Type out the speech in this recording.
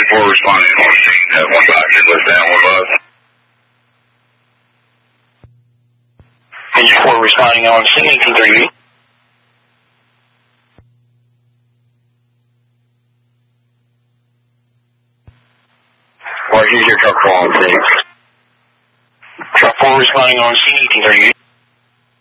10-4 responding on scene at 156, list down 15. Engine 4 responding on scene, 1838. Or use your truck 4 on scene. Truck 4 responding on scene, 1838.